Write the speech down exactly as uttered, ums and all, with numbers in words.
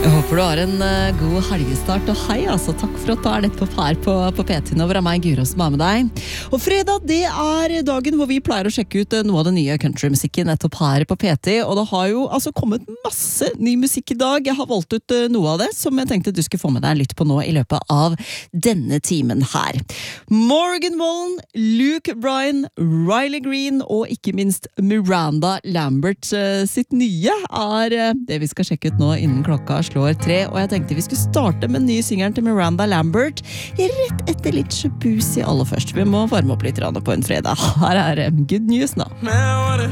Jeg håper du har en uh, god helgestart, og hei, altså, takk for at du er nettopp her på, på P T over av meg, Guro, som er med deg. Og fredag, det er dagen hvor vi pleier å sjekke ut uh, noe av den nye countrymusikken nettopp her på P T, og det har jo altså kommet masse ny musikk i dag. Jeg har valgt ut uh, noe av det, som jeg tenkte du skulle få med deg litt på nå i løpet av denne timen her. Morgan Wallen, Luke Bryan, Riley Green, og ikke minst Miranda Lambert uh, sitt nye er uh, det vi skal sjekke ut nå innen klokka slår tre, og jeg tenkte vi skulle starte med nye singeren til Miranda Lambert rett etter litt shaboozy aller først. Vi må varme opp litt på en fredag. Her er Good News nå.